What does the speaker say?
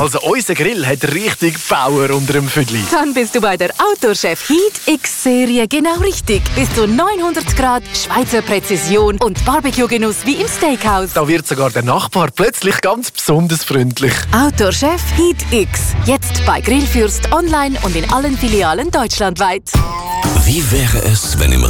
Also unser Grill hat richtig Power unter dem Füdli. Dann bist du bei der Outdoor-Chef Heat X-Serie genau richtig. Bis zu 900 Grad, Schweizer Präzision und Barbecue-Genuss wie im Steakhouse. Da wird sogar der Nachbar plötzlich ganz besonders freundlich. Outdoor-Chef Heat X. Jetzt bei Grillfürst online und in allen Filialen deutschlandweit. Wie wäre es, wenn im